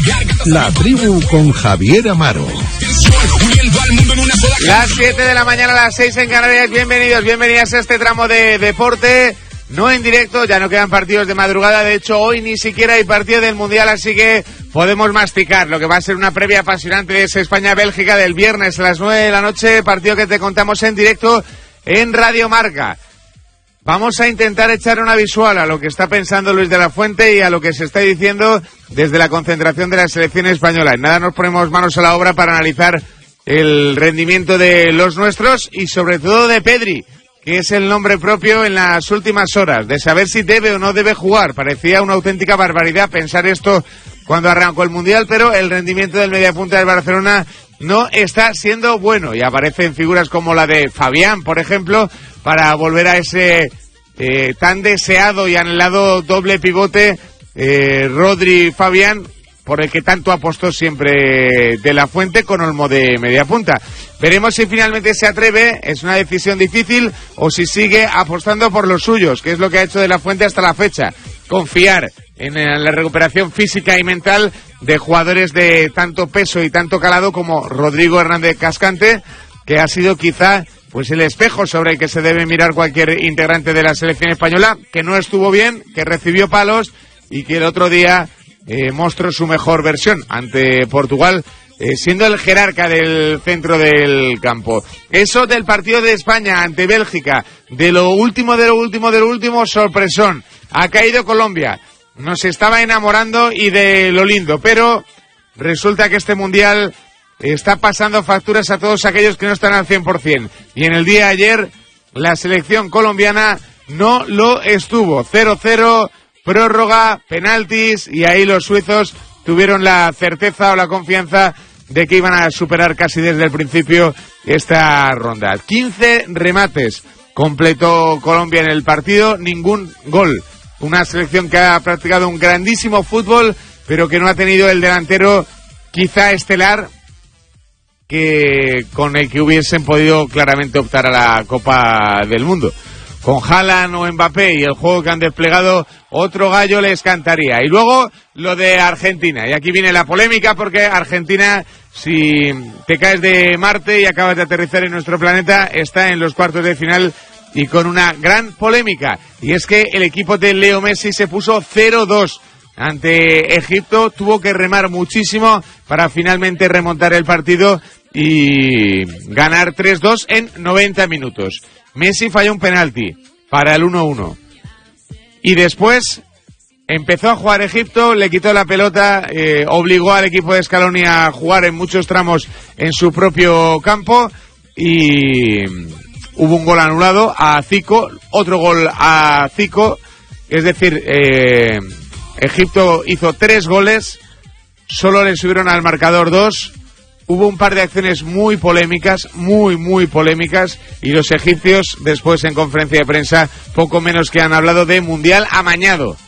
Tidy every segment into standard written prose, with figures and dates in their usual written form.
La Tribu con Javier Amaro. Las 7 de la mañana, las 6 en Canarias. Bienvenidas a este tramo de deporte. No en directo, ya no quedan partidos de madrugada. De hecho, hoy ni siquiera hay partido del Mundial, así que podemos masticar lo que va a ser una previa apasionante de ese España-Bélgica del viernes a las 9 de la noche. Partido que te contamos en directo en Radio Marca. Vamos a intentar echar una visual a lo que está pensando Luis de la Fuente y a lo que se está diciendo desde la concentración de la selección española. En nada nos ponemos manos a la obra para analizar el rendimiento de los nuestros y sobre todo de Pedri, que es el nombre propio en las últimas horas, de saber si debe o no debe jugar. Parecía una auténtica barbaridad pensar esto cuando arrancó el Mundial, pero el rendimiento del mediapunta del Barcelona no está siendo bueno y aparecen figuras como la de Fabián, por ejemplo, para volver a ese tan deseado y anhelado doble pivote Rodri-Fabián, por el que tanto apostó siempre de la Fuente con Olmo de mediapunta. Veremos si finalmente se atreve, es una decisión difícil, o si sigue apostando por los suyos, que es lo que ha hecho de la Fuente hasta la fecha. Confiar en la recuperación física y mental de jugadores de tanto peso y tanto calado como Rodrigo Hernández Cascante, que ha sido quizá pues el espejo sobre el que se debe mirar cualquier integrante de la selección española, que no estuvo bien, que recibió palos y que el otro día mostró su mejor versión ante Portugal, siendo el jerarca del centro del campo. Eso del partido de España ante Bélgica, de lo último, sorpresón. Ha caído Colombia, nos estaba enamorando y de lo lindo, pero resulta que este Mundial está pasando facturas a todos aquellos que no están al 100%. Y en el día de ayer, la selección colombiana no lo estuvo. 0-0, prórroga, penaltis, y ahí los suizos tuvieron la certeza o la confianza de que iban a superar casi desde el principio esta ronda. 15 remates completó Colombia en el partido, ningún gol. Una selección que ha practicado un grandísimo fútbol, pero que no ha tenido el delantero quizá estelar que con el que hubiesen podido claramente optar a la Copa del Mundo. Con Haaland o Mbappé y el juego que han desplegado, otro gallo les cantaría. Y luego lo de Argentina. Y aquí viene la polémica, porque Argentina, si te caes de Marte y acabas de aterrizar en nuestro planeta, está en los cuartos de final y con una gran polémica. Y es que el equipo de Leo Messi se puso 0-2 ante Egipto. Tuvo que remar muchísimo para finalmente remontar el partido y ganar 3-2 en 90 minutos. Messi falló un penalti para el 1-1. Y después empezó a jugar Egipto, le quitó la pelota, obligó al equipo de Scaloni a jugar en muchos tramos en su propio campo y hubo un gol anulado a Zico, otro gol a Zico, es decir, Egipto hizo 3 goles, solo le subieron al marcador 2. Hubo un par de acciones muy polémicas, muy polémicas, y los egipcios después en conferencia de prensa poco menos que han hablado de mundial amañado.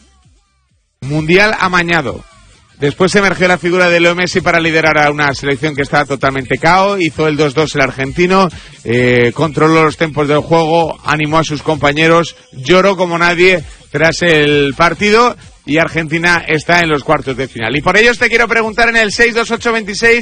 Mundial amañado. Después emergió la figura de Leo Messi para liderar a una selección que estaba totalmente cao, hizo el 2-2 el argentino, controló los tempos del juego, animó a sus compañeros, lloró como nadie tras el partido, y Argentina está en los cuartos de final. Y por ello te quiero preguntar en el 62826